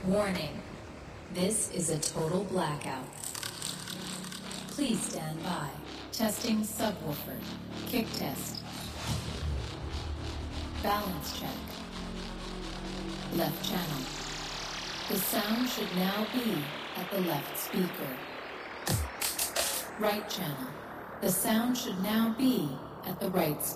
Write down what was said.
Warning, this is a total blackout. Please stand by. Testing subwoofer. Kick test. Balance check. Left channel. The sound should now be at the left speaker. Right channel. The sound should now be at the right speaker.